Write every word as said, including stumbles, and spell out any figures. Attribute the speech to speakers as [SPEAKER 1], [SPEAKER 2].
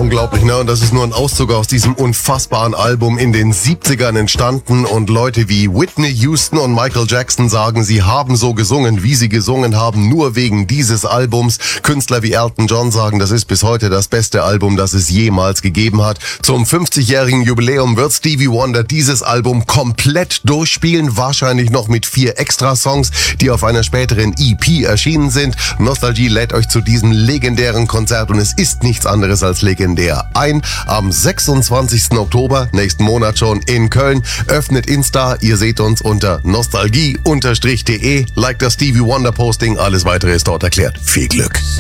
[SPEAKER 1] unglaublich, ne? Und das ist nur ein Auszug aus diesem unfassbaren Album in den siebzigern entstanden. Und Leute wie Whitney Houston und Michael Jackson sagen, sie haben so gesungen, wie sie gesungen haben, nur wegen dieses Albums. Künstler wie Elton John sagen, das ist bis heute das beste Album, das es jemals gegeben hat. Zum fünfzigjährigen Jubiläum wird Stevie Wonder dieses Album komplett durchspielen, wahrscheinlich noch mit vier Extra-Songs, die auf einer späteren E P erschienen sind. Nostalgie lädt euch zu diesem legendären Konzert und es ist nichts anderes als legendär ein. Am sechsundzwanzigsten Oktober, nächsten Monat schon, in Köln. Öffnet Insta, ihr seht uns unter nostalgie-de, like das Stevie Wonder Posting, alles weitere ist dort erklärt. Viel Glück!